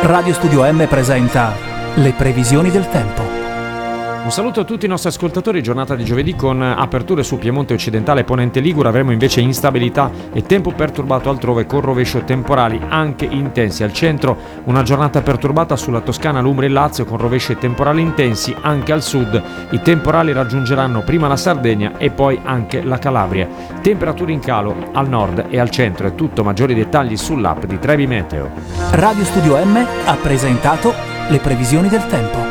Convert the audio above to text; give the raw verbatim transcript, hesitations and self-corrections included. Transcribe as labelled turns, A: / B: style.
A: Radio Studio M presenta le previsioni del tempo.
B: Un saluto a tutti i nostri ascoltatori, giornata di giovedì con aperture su Piemonte occidentale e Ponente Ligure, avremo invece instabilità e tempo perturbato altrove con rovescio temporali anche intensi. Al centro una giornata perturbata sulla Toscana, l'Umbria e il Lazio con rovesci e temporali intensi anche al sud. I temporali raggiungeranno prima la Sardegna e poi anche la Calabria. Temperature in calo al nord e al centro. È tutto, maggiori dettagli sull'app di Trebi Meteo.
A: Radio Studio M ha presentato le previsioni del tempo.